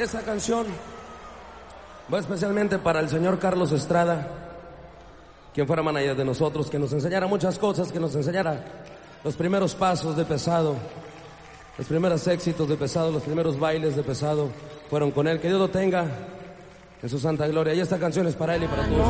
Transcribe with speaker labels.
Speaker 1: Esta canción va especialmente para el señor Carlos Estrada, quien fuera manager de nosotros, que nos enseñara muchas cosas, que nos enseñara los primeros pasos de Pesado, los primeros éxitos de Pesado, los primeros bailes de Pesado fueron con él. Que Dios lo tenga en su santa gloria. Y esta canción es para él y para todos.